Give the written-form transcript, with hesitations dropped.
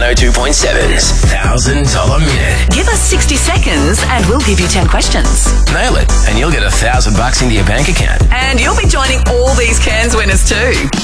102.7's $1,000 Minute. Give us 60 seconds and we'll give you 10 questions. Nail it, and you'll get $1,000 into your bank account. And you'll be joining all these Cairns winners too.